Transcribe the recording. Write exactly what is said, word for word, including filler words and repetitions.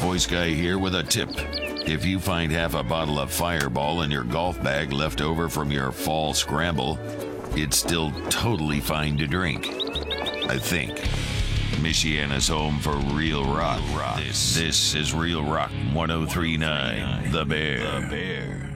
Voice Guy here with a tip. If you find half a bottle of Fireball in your golf bag left over from your fall scramble, it's still totally fine to drink. I think. Michiana's home for real rock. This, this is Real Rock one oh three point nine, The Bear. The Bear.